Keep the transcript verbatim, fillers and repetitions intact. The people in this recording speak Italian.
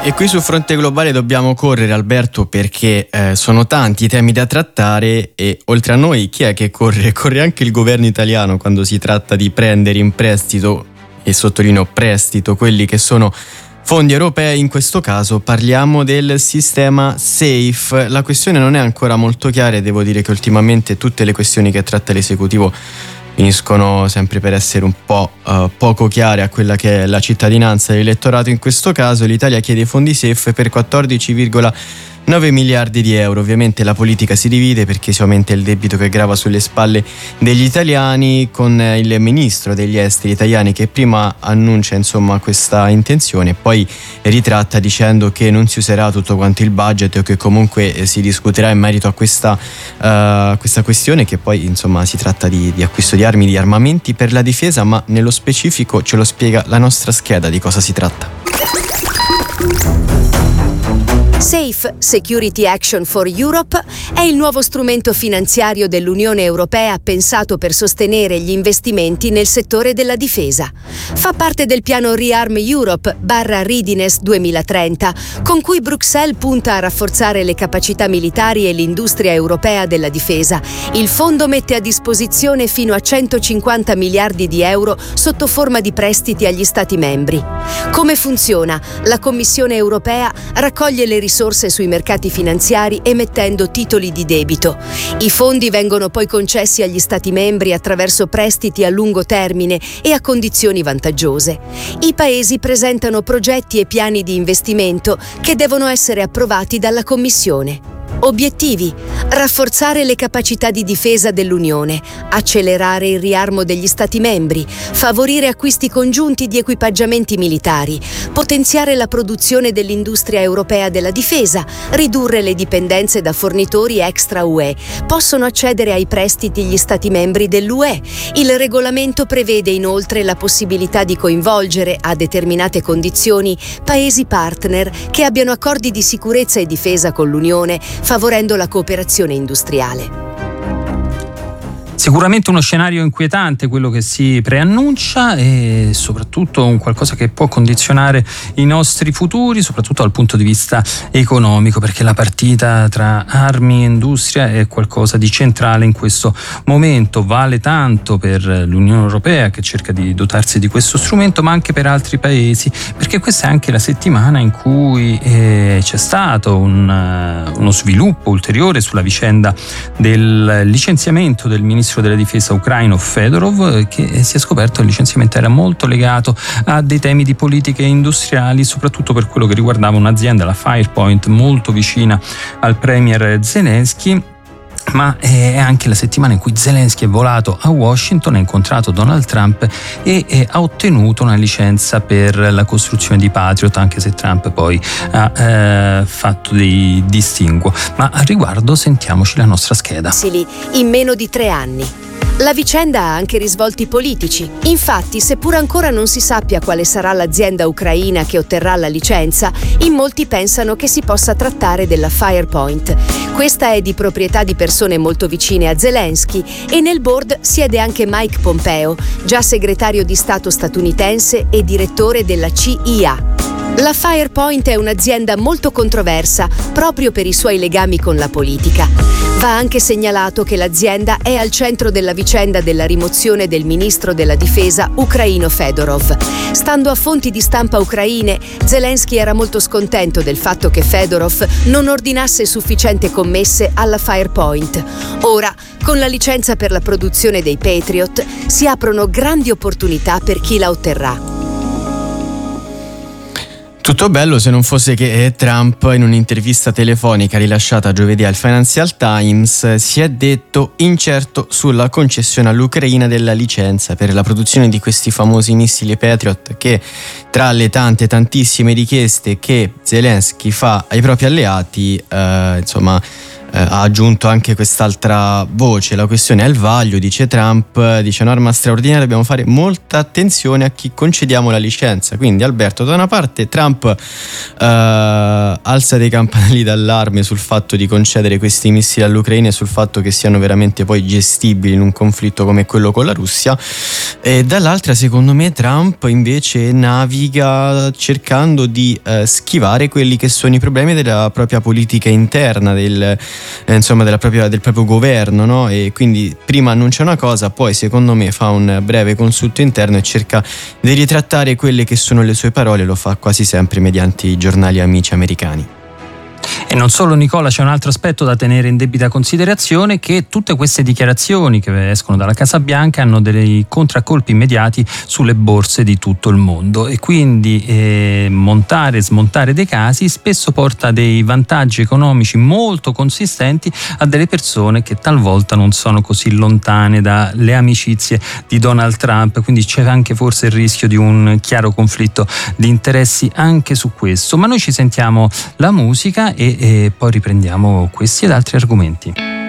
E qui sul fronte globale dobbiamo correre, Alberto, perché eh, sono tanti i temi da trattare e oltre a noi chi è che corre? Corre anche il governo italiano quando si tratta di prendere in prestito, e sottolineo prestito, quelli che sono fondi europei. In questo caso parliamo del sistema SAFE. La questione non è ancora molto chiara e devo dire che ultimamente tutte le questioni che tratta l'esecutivo finiscono sempre per essere un po' uh, poco chiare a quella che è la cittadinanza e l'elettorato. In questo caso l'Italia chiede fondi SAFE per quattordici virgola nove miliardi di euro. Ovviamente la politica si divide perché si aumenta il debito che grava sulle spalle degli italiani, con il ministro degli esteri italiani che prima annuncia insomma questa intenzione e poi ritratta dicendo che non si userà tutto quanto il budget o che comunque si discuterà in merito a questa, uh, questa questione, che poi insomma si tratta di, di acquisto di armi, di armamenti per la difesa, ma nello specifico ce lo spiega la nostra scheda di cosa si tratta. SAFE, Security Action for Europe, è il nuovo strumento finanziario dell'Unione Europea pensato per sostenere gli investimenti nel settore della difesa. Fa parte del piano Rearm Europe barra Readiness duemilatrenta, con cui Bruxelles punta a rafforzare le capacità militari e l'industria europea della difesa. Il fondo mette a disposizione fino a centocinquanta miliardi di euro sotto forma di prestiti agli Stati membri. Come funziona? La Commissione europea raccoglie le risorse sui mercati finanziari emettendo titoli di debito. I fondi vengono poi concessi agli Stati membri attraverso prestiti a lungo termine e a condizioni vantaggiose. I paesi presentano progetti e piani di investimento che devono essere approvati dalla Commissione. Obiettivi: rafforzare le capacità di difesa dell'Unione, accelerare il riarmo degli Stati membri, favorire acquisti congiunti di equipaggiamenti militari, potenziare la produzione dell'industria europea della difesa, ridurre le dipendenze da fornitori extra U E. Possono accedere ai prestiti gli Stati membri dell'U E. Il regolamento prevede inoltre la possibilità di coinvolgere, a determinate condizioni, paesi partner che abbiano accordi di sicurezza e difesa con l'Unione, favorendo la cooperazione industriale. Sicuramente uno scenario inquietante quello che si preannuncia e soprattutto un qualcosa che può condizionare i nostri futuri, soprattutto dal punto di vista economico, perché la partita tra armi e industria è qualcosa di centrale in questo momento. Vale tanto per l'Unione Europea, che cerca di dotarsi di questo strumento, ma anche per altri paesi, perché questa è anche la settimana in cui eh, c'è stato un, uno sviluppo ulteriore sulla vicenda del licenziamento del ministro della difesa ucraino Fedorov, che si è scoperto che il licenziamento era molto legato a dei temi di politiche industriali, soprattutto per quello che riguardava un'azienda, la Firepoint, molto vicina al premier Zelensky. Ma è anche la settimana in cui Zelensky è volato a Washington, ha incontrato Donald Trump e, e ha ottenuto una licenza per la costruzione di Patriot, anche se Trump poi ha eh, fatto dei distinguo. Ma a riguardo sentiamoci la nostra scheda. In meno di tre anni. La vicenda ha anche risvolti politici. Infatti, seppur ancora non si sappia quale sarà l'azienda ucraina che otterrà la licenza, in molti pensano che si possa trattare della Firepoint. Questa è di proprietà di persone molto vicine a Zelensky e nel board siede anche Mike Pompeo, già segretario di Stato statunitense e direttore della C I A. La Firepoint è un'azienda molto controversa proprio per i suoi legami con la politica. Va anche segnalato che l'azienda è al centro della vicenda della rimozione del ministro della difesa ucraino Fedorov. Stando a fonti di stampa ucraine, Zelensky era molto scontento del fatto che Fedorov non ordinasse sufficienti commesse alla Firepoint. Ora, con la licenza per la produzione dei Patriot, si aprono grandi opportunità per chi la otterrà. Tutto bello se non fosse che Trump, in un'intervista telefonica rilasciata giovedì al Financial Times, si è detto incerto sulla concessione all'Ucraina della licenza per la produzione di questi famosi missili Patriot, che tra le tante tantissime richieste che Zelensky fa ai propri alleati, eh, insomma, eh, ha aggiunto anche quest'altra voce. La questione è il vaglio, dice Trump, dice norma straordinaria, dobbiamo fare molta attenzione a chi concediamo la licenza. Quindi Alberto, da una parte Trump eh, alza dei campanelli d'allarme sul fatto di concedere questi missili all'Ucraina e sul fatto che siano veramente poi gestibili in un conflitto come quello con la Russia, e dall'altra secondo me Trump invece naviga cercando di eh, schivare quelli che sono i problemi della propria politica interna, del, eh, insomma della propria, del proprio governo, no? E quindi prima annuncia una cosa, poi secondo me fa un breve consulto interno e cerca di ritrattare quelle che sono le sue parole, lo fa quasi sempre mediante i giornali amici americani. E non solo, Nicola, c'è un altro aspetto da tenere in debita considerazione, che tutte queste dichiarazioni che escono dalla Casa Bianca hanno dei contraccolpi immediati sulle borse di tutto il mondo, e quindi eh, montare e smontare dei casi spesso porta dei vantaggi economici molto consistenti a delle persone che talvolta non sono così lontane dalle amicizie di Donald Trump, quindi c'è anche forse il rischio di un chiaro conflitto di interessi anche su questo. Ma noi ci sentiamo la musica e, e poi riprendiamo questi ed altri argomenti.